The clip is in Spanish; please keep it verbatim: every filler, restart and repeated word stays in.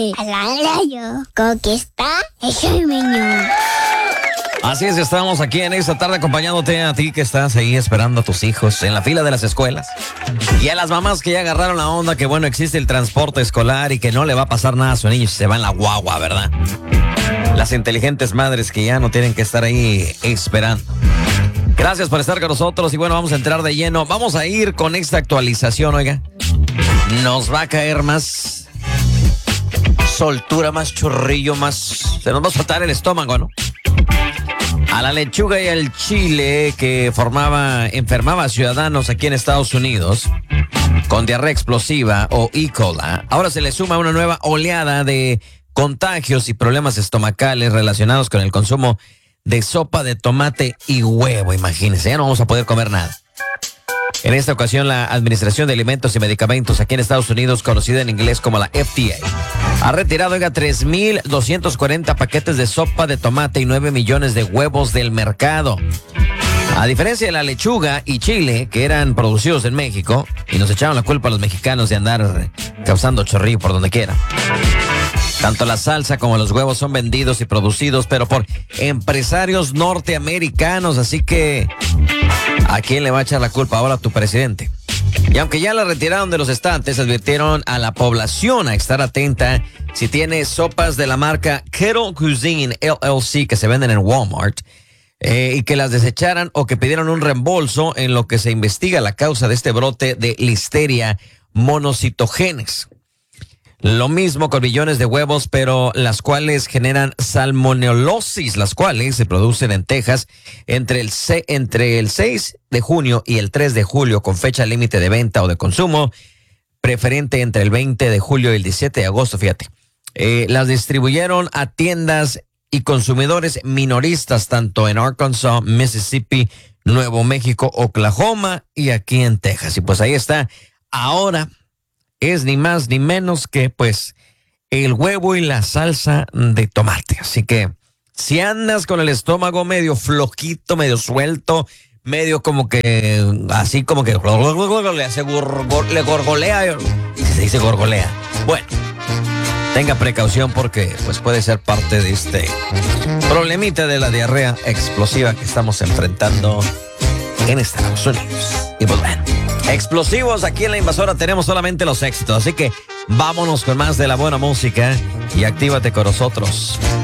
Yo conquista ese menú. Así es, estamos aquí en esta tarde acompañándote a ti que estás ahí esperando a tus hijos en la fila de las escuelas. Y a las mamás que ya agarraron la onda que, bueno, existe el transporte escolar y que no le va a pasar nada a su niño si se va en la guagua, ¿verdad? Las inteligentes madres que ya no tienen que estar ahí esperando. Gracias por estar con nosotros y bueno, vamos a entrar de lleno. Vamos a ir con esta actualización, oiga. Nos va a caer más soltura, más chorrillo, más... Se nos va a soltar el estómago, ¿no? A la lechuga y al chile que formaba, enfermaba a ciudadanos aquí en Estados Unidos con diarrea explosiva o E. coli, ahora se le suma una nueva oleada de contagios y problemas estomacales relacionados con el consumo de sopa de tomate y huevo. Imagínense, ya no vamos a poder comer nada. En esta ocasión, la Administración de Alimentos y Medicamentos aquí en Estados Unidos, conocida en inglés como la F D A, ha retirado, oiga, tres mil doscientos cuarenta paquetes de sopa de tomate y nueve millones de huevos del mercado. A diferencia de la lechuga y chile, que eran producidos en México, y nos echaron la culpa a los mexicanos de andar causando chorrillo por donde quiera. Tanto la salsa como los huevos son vendidos y producidos, pero por empresarios norteamericanos, así que ¿a quién le va a echar la culpa ahora a tu presidente? Y aunque ya la retiraron de los estantes, advirtieron a la población a estar atenta si tiene sopas de la marca Kettle Cuisine L L C que se venden en Walmart eh, y que las desecharan o que pidieran un reembolso en lo que se investiga la causa de este brote de Listeria monocytogenes. Lo mismo con millones de huevos, pero las cuales generan salmonelosis, las cuales se producen en Texas entre el, se, entre el seis de junio y el tres de julio, con fecha límite de venta o de consumo, preferente entre el veinte de julio y el diecisiete de agosto, fíjate. Eh, las distribuyeron a tiendas y consumidores minoristas, tanto en Arkansas, Mississippi, Nuevo México, Oklahoma y aquí en Texas. Y pues ahí está. Ahora es ni más ni menos que pues el huevo y la salsa de tomate. Así que si andas con el estómago medio flojito, medio suelto, medio como que así como que le hace gorgo, le gorgolea, se dice gorgolea. Bueno, tenga precaución porque pues puede ser parte de este problemita de la diarrea explosiva que estamos enfrentando en Estados Unidos. Y pues bueno, explosivos, aquí en La Invasora tenemos solamente los éxitos, así que vámonos con más de la buena música y actívate con nosotros.